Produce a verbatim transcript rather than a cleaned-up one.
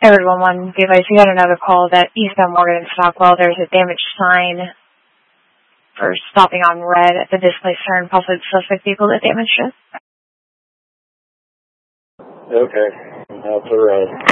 Everyone, device, we got another call that eastbound Morgan and Stockwell, there's a damaged sign for stopping on red at the display turn, possibly the suspect vehicle that damaged it. Okay, that's all right.